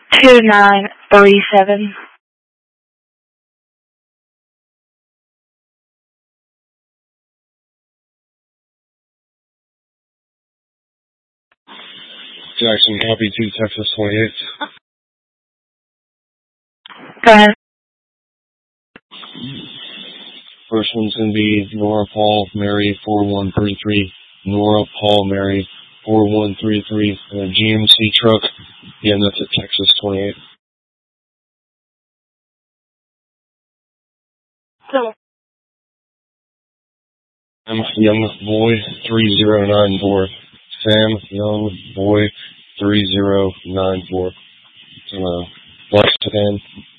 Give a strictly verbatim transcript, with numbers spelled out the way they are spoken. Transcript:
two nine three seven. Jackson, copy two, Texas twenty-eight. Go ahead. First one's going to be Nora Paul Mary four one three three. Nora Paul Mary four one three three. And a G M C truck. Again, that's at Texas twenty-eight. So. Sam Young Boy three zero nine four. Sam Young Boy three zero nine four. It's in a black sedan.